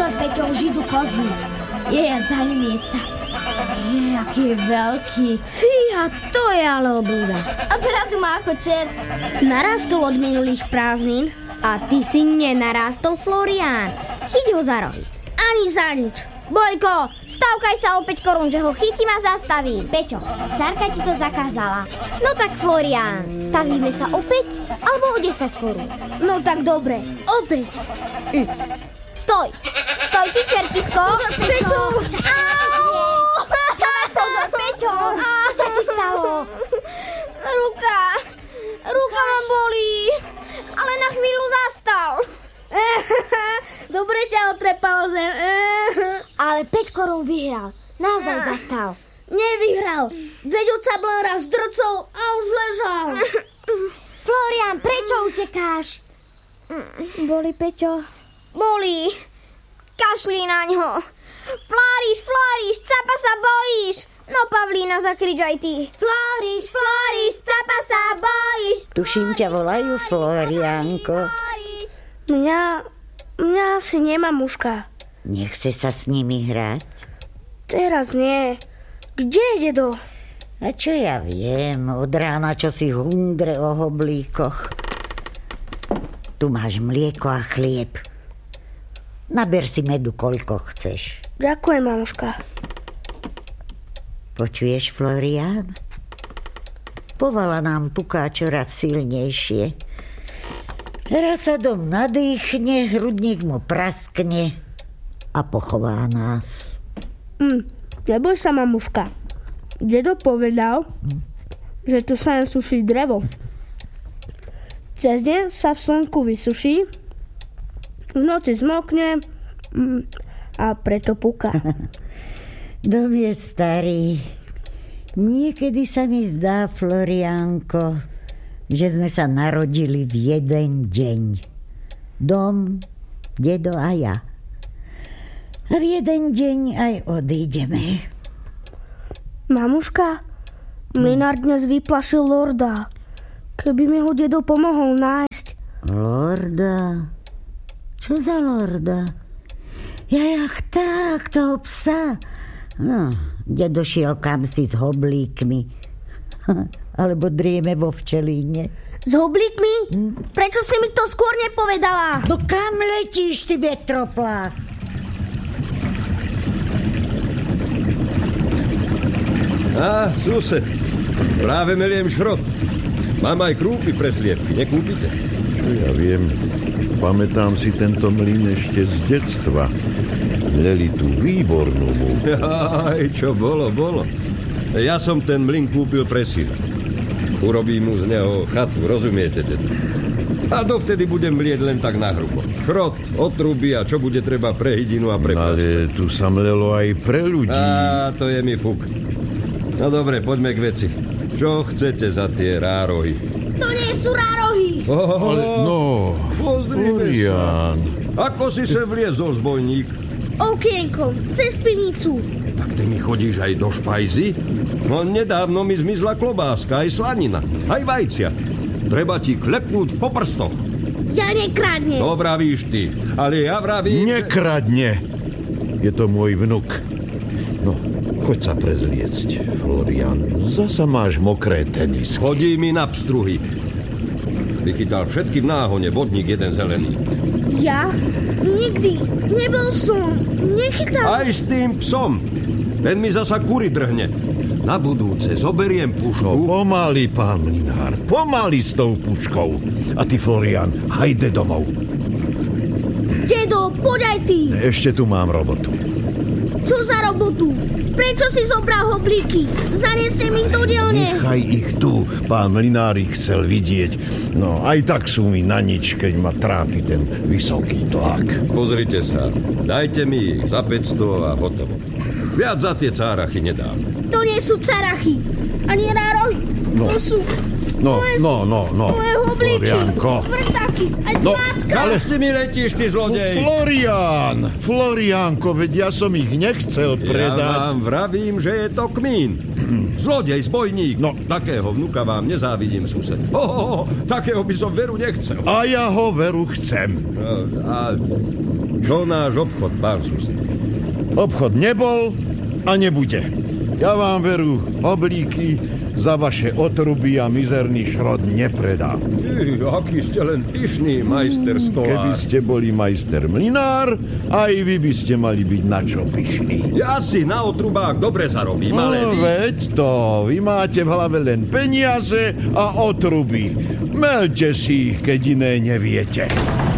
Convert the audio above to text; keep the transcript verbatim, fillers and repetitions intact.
ale Peťo židu kozu. Je, zahľmieť sa. Je, aký je veľký. Fíha, to je ale obľúda. A bradu má ako čert. Narastol od minulých prázdnin a ty si nenarástol, Florián. Chyť ho za rohy. Ani za nič. Bojko, stavkaj sa o päť korún, že ho chytím a zastavím. Peťo, Sarka ti to zakázala. No tak, Florián, stavíme sa opäť alebo o desať korún? No tak dobre, opäť. Hm. Stoj, stoj ty, čertisko. Pozor, Peťo. Au! Pozor, Peťo. Čo sa ti stalo? Ruka, ruka ma bolí, ale na chvíľu zastal. Dobre ťa otrepalo zem. Ale päť korún vyhral. Naozaj zastal. Nevyhral. Veď od Sablára zdrcol a už ležal. Florián, prečo utekáš? Boli, Peťo? Bolí. Kašli na ňo. Floriš, Floriš, capa sa bojíš. No, Pavlína, zakrič aj ty. Floriš, Floriš, capa sa bojíš. Tuším, ťa volajú, Floriánko. Mňa, mňa asi nemá mužka. Nechce sa s nimi hrať? Teraz nie. Kde je dedo? A čo ja viem, od rána čo si hundre o hoblíkoch. Tu máš mlieko a chlieb. Naber si medu, koľko chceš. Ďakujem, mamuška. Počuješ, Florián? Povala nám puká čoraz silnejšie. Raz sa dom nadýchne, hrudník mu praskne a pochová nás. Mm, neboj sa, mamuška. Dedo povedal, mm. že tu sa len suší drevo. Cez deň sa v slnku vysuší, v noci zmokne mm, a preto puká. Dom je starý. Niekedy sa mi zdá, Floriánko, že sme sa narodili v jeden deň. Dom, dedo a ja. A v jeden deň aj odídeme. Mamuška, mlynár dnes vyplašil lorda. Keby mi ho dedo pomohol nájsť. Lorda? Čo za lorda? Jajach tak, toho psa. No, dedo šiel kamsi s hoblíkmi. Alebo drieme vo včelíne. S hoblíkmi? Hm? Prečo si mi to skôr nepovedala? No kam letíš, ty vetroplách? Á, sused, práve meliem šrot. Mám aj krúpy pre sliepky, nekúpite? Čo ja viem, pamätám si tento mlyn ešte z detstva. Mleli tú výbornú múku. Aj, čo bolo, bolo. Ja som ten mlyn kúpil pre syna. Urobím mu z neho chatu, rozumiete, dedo? A dovtedy budem mlieť len tak nahrubo. Šrot, otruby a čo bude treba pre hydinu a pre pás. Ale tu sa mlelo aj pre ľudí. Á, to je mi fuk. No dobre, poďme k veci. Čo chcete za tie rárohy? To nie sú rárohy. Oh, Ale no, Florián. Ako si sem vliezol, zbojník? Okienkom, cez pivnicu. Tak ty mi chodíš aj do špajzy? No nedávno mi zmizla klobáska, aj slanina, aj vajcia. Treba ti klepnúť po prstoch. Ja nekradnem. To vravíš ty, ale ja vravím... Nekradne. Je to môj vnuk. No, choď sa prezliecť, Florián. Zasa máš mokré tenisky. Chodí mi na pstruhy. Vychytal všetky v náhone, vodník jeden zelený. Ja? Nikdy. Nebol som. Nechytal. Aj s tým psom. Ten mi zasa kury drhne. Na budúce zoberiem pušku. No pomaly, pán mlynár. Pomaly s tou puškou. A ty, Florián, hajde domov. Dedo, poď aj ty. Ešte tu mám robotu. Čo za robotu? Prečo si zobral hoblíky? Zanesiem ich do dielne. Nechaj ich tu. Pán mlynár ich chcel vidieť. No, aj tak sú mi na nič, keď ma trápi ten vysoký tlak. Pozrite sa. Dajte mi ich za päťsto a hotovo. Viac za tie cárachy nedám. To nie sú carachy. Ani rárohy. No. To sú... No, no, no, no. Moje hoblíky. Floriánko. Vrtaky. Aj No, tlátka. Ale s tými letíš, ty zlodej. Florián, Floriánko, veď ja som ich nechcel predať. Ja vám vravím, že je to kmín. Zlodej, zbojník. No. Takého vnuka vám nezávidím, sused. Ho, ho, ho, takého by som veru nechcel. A ja ho veru chcem. No, a čo náš obchod, pán sused? Obchod nebol a nebude. Ja vám veru oblíky za vaše otruby a mizerný šrot nepredám. Ty, aký ste len pyšný, majster stolár. Keby ste boli majster mlinár, aj vy by ste mali byť na čo pyšný. Ja si na otrubách dobre zarobím, ale No, vy... veď to, vy máte v hlave len peniaze a otruby. Melte si ich, keď iné neviete.